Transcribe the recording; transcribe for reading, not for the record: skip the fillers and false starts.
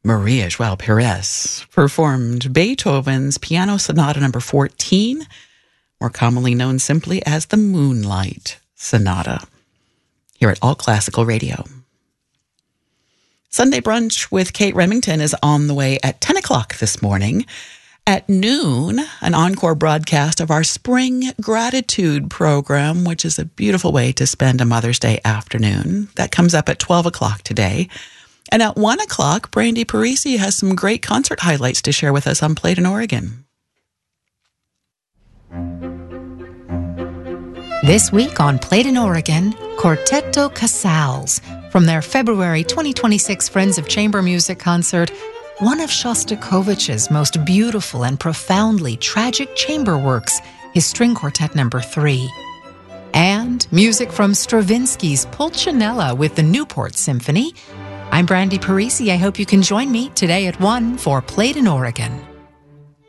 Maria João Pires performed Beethoven's Piano Sonata number 14, more commonly known simply as the Moonlight Sonata, here at All Classical Radio. Sunday Brunch with Kate Remington is on the way at 10 o'clock this morning. At noon, an encore broadcast of our Spring Gratitude program, which is a beautiful way to spend a Mother's Day afternoon. That comes up at 12 o'clock today. And at 1 o'clock, Brandy Parisi has some great concert highlights to share with us on Played in Oregon. This week on Played in Oregon, Quartetto Casals, from their February 2026 Friends of Chamber Music concert, one of Shostakovich's most beautiful and profoundly tragic chamber works, his String Quartet number 3. And music from Stravinsky's Pulcinella with the Newport Symphony. I'm Brandy Parisi. I hope you can join me today at 1 for Played in Oregon.